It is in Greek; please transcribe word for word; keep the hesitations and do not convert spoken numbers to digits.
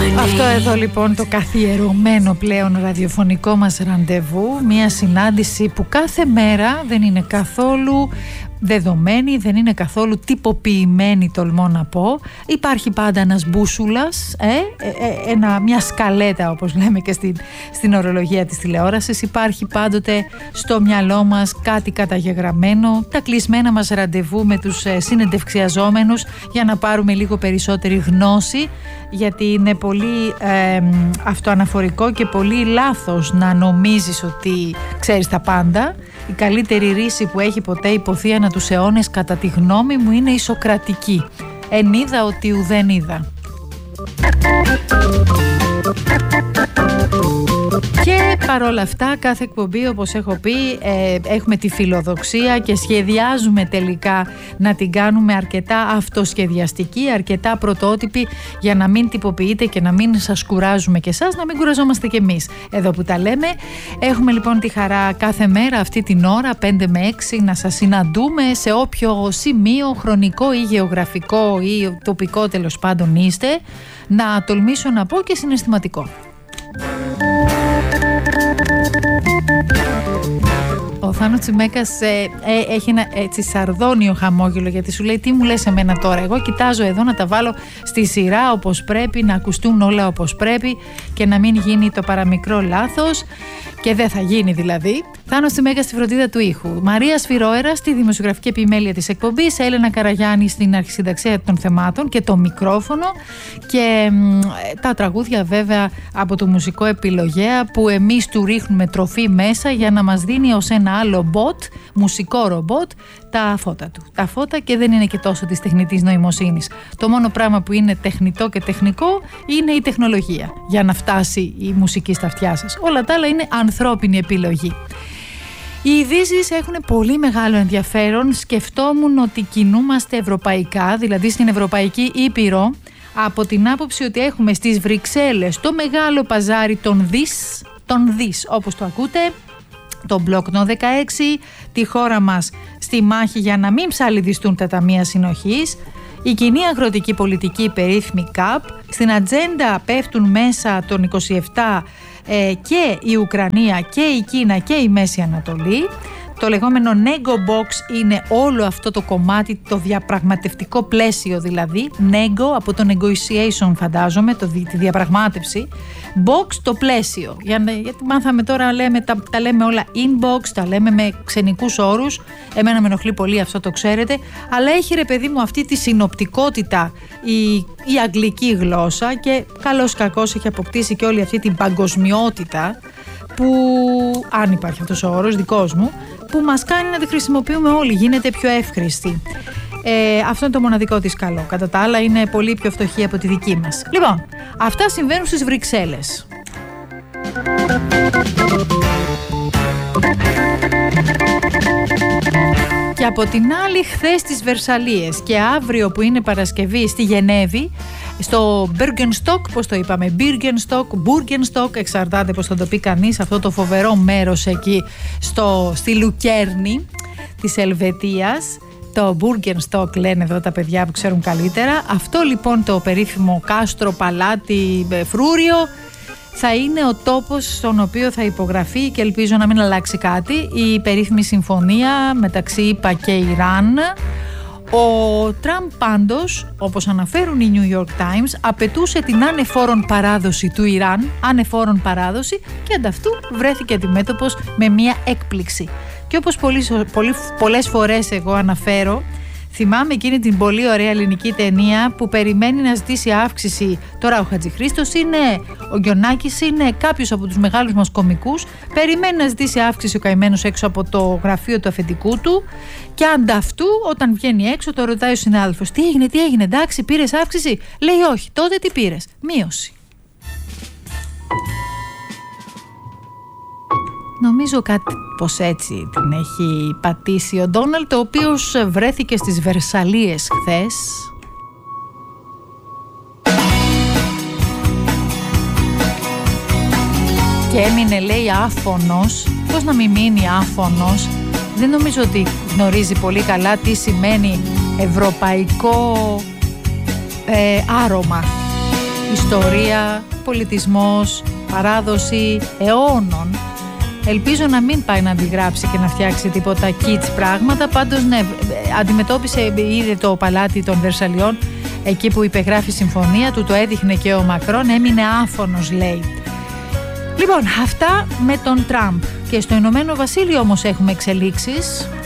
Αυτό εδώ λοιπόν το καθιερωμένο πλέον ραδιοφωνικό μας ραντεβού, μια συνάντηση που κάθε μέρα δεν είναι καθόλου δεδομένη, δεν είναι καθόλου τυποποιημένη, τολμώ να πω. Υπάρχει πάντα ένας μπούσουλας, ε, ε, ένα, μια σκαλέτα όπως λέμε και στην, στην ορολογία της τηλεόρασης. Υπάρχει πάντοτε στο μυαλό μας κάτι καταγεγραμμένο, τα κλεισμένα μας ραντεβού με τους ε, συνεντευξιαζόμενους για να πάρουμε λίγο περισσότερη γνώση, γιατί είναι πολύ ε, αυτοαναφορικό και πολύ λάθος να νομίζεις ότι ξέρεις τα πάντα. Η καλύτερη ρίση που έχει ποτέ υποθεί ανά τους αιώνες, κατά τη γνώμη μου, είναι η Σοκρατική. Εν είδα ότι ουδέν είδα. Και παρόλα αυτά, κάθε εκπομπή, όπως έχω πει, ε, έχουμε τη φιλοδοξία και σχεδιάζουμε τελικά να την κάνουμε αρκετά αυτοσχεδιαστική, αρκετά πρωτότυπη, για να μην τυποποιείτε και να μην σας κουράζουμε και εσάς, να μην κουραζόμαστε κι εμείς εδώ που τα λέμε. Έχουμε λοιπόν τη χαρά κάθε μέρα αυτή την ώρα πέντε με έξι να σας συναντούμε σε όποιο σημείο χρονικό ή γεωγραφικό ή τοπικό τέλος πάντων είστε, να τολμήσω να πω και συναισθηματικό. Ο Θάνος Τσιμέκας ε, ε, έχει ένα έτσι σαρδόνιο χαμόγελο, γιατί σου λέει: τι μου λες εμένα τώρα? Εγώ κοιτάζω εδώ να τα βάλω στη σειρά όπως πρέπει, να ακουστούν όλα όπως πρέπει και να μην γίνει το παραμικρό λάθος, και δεν θα γίνει δηλαδή. Θάνος Τσιμέκας στη φροντίδα του ήχου, Μαρία Σφυρόερα στη δημοσιογραφική επιμέλεια της εκπομπής, Έλενα Καραγιάννη στην αρχισυνταξία των θεμάτων και το μικρόφωνο, και μ, τα τραγούδια βέβαια από το μουσικό επιλογέα που εμείς του ρίχνουμε τροφή μέσα για να μας δίνει ως ένα άλλο μποτ, μουσικό ρομπότ, τα φώτα του. Τα φώτα, και δεν είναι και τόσο της τεχνητής νοημοσύνης. Το μόνο πράγμα που είναι τεχνητό και τεχνικό είναι η τεχνολογία για να φτάσει η μουσική στα αυτιά σας. Όλα τα άλλα είναι ανθρώπινη επιλογή. Οι ειδήσεις έχουν πολύ μεγάλο ενδιαφέρον. Σκεφτόμουν ότι κινούμαστε ευρωπαϊκά, δηλαδή στην Ευρωπαϊκή Ήπειρο, από την άποψη ότι έχουμε στις Βρυξέλλες το μεγάλο παζάρι των δις, των δις όπως το ακούτε, το Μπλοκνό δεκαέξι, τη χώρα μας στη μάχη για να μην ψαλιδιστούν τα ταμεία συνοχής, η κοινή αγροτική πολιτική περίφημη ΚΑΠ, στην ατζέντα πέφτουν μέσα των είκοσι επτά ε, και η Ουκρανία και η Κίνα και η Μέση Ανατολή. Το λεγόμενο Nego Box είναι όλο αυτό το κομμάτι, το διαπραγματευτικό πλαίσιο δηλαδή. Nego από το negotiation φαντάζομαι, το, τη διαπραγμάτευση. Box το πλαίσιο. Για, γιατί μάθαμε τώρα, λέμε, τα, τα λέμε όλα inbox, τα λέμε με ξενικούς όρους. Εμένα με ενοχλεί πολύ αυτό, το ξέρετε. Αλλά έχει ρε παιδί μου αυτή τη συνοπτικότητα η, η αγγλική γλώσσα, και καλώς κακώς έχει αποκτήσει και όλη αυτή την παγκοσμιότητα που, αν υπάρχει αυτός ο όρος δικός μου, που μας κάνει να τη χρησιμοποιούμε όλοι, γίνεται πιο εύχρηστη. Ε, αυτό είναι το μοναδικό της καλό. Κατά τα άλλα είναι πολύ πιο φτωχή από τη δική μας. Λοιπόν, αυτά συμβαίνουν στις Βρυξέλλες. Και από την άλλη, χθες στις Βερσαλίες, και αύριο που είναι Παρασκευή στη Γενέβη, στο Birkenstock, πώς το είπαμε, Birkenstock, Burgenstock, εξαρτάται πώς θα το πει κανείς, αυτό το φοβερό μέρος εκεί στο, στη Λουκέρνη της Ελβετίας. Το Burgenstock λένε εδώ τα παιδιά που ξέρουν καλύτερα. Αυτό λοιπόν το περίφημο κάστρο, παλάτι, φρούριο, θα είναι ο τόπος στον οποίο θα υπογραφεί, και ελπίζω να μην αλλάξει κάτι, η περίφημη συμφωνία μεταξύ ΗΠΑ και Ιράν. Ο Τραμπ πάντως, όπως αναφέρουν οι New York Times, απαιτούσε την ανεφόρον παράδοση του Ιράν, ανεφόρον παράδοση, και ανταυτού βρέθηκε αντιμέτωπος με μια έκπληξη. Και όπως πολλές, πολλές φορές εγώ αναφέρω, θυμάμαι εκείνη την πολύ ωραία ελληνική ταινία που περιμένει να ζητήσει αύξηση. Τώρα ο Χατζηχρήστος είναι, ο Γκιονάκης είναι, κάποιος από τους μεγάλους μας κομικούς. Περιμένει να ζητήσει αύξηση ο καημένος έξω από το γραφείο του αφεντικού του, και ανταυτού όταν βγαίνει έξω το ρωτάει ο συνάδελφος: τι έγινε, τι έγινε, εντάξει, πήρες αύξηση? Λέει όχι. Τότε τι πήρες? Μείωση. Νομίζω κάτι πως έτσι την έχει πατήσει ο Ντόναλντ, ο οποίος βρέθηκε στις Βερσαλίες χθες. Και έμεινε, λέει, άφωνος. Πώς να μην μείνει άφωνος? Δεν νομίζω ότι γνωρίζει πολύ καλά τι σημαίνει ευρωπαϊκό ε, άρωμα. ιστορία, πολιτισμός, παράδοση αιώνων. Ελπίζω να μην πάει να αντιγράψει και να φτιάξει τίποτα kids πράγματα. Πάντως ναι, αντιμετώπισε, είδε το παλάτι των Βερσαλιών εκεί που υπεγράφει η συμφωνία, του το έδειχνε και ο Μακρόν, έμεινε άφωνος, λέει. Λοιπόν, αυτά με τον Τραμπ. Και στο Ηνωμένο Βασίλειο όμως έχουμε εξελίξεις.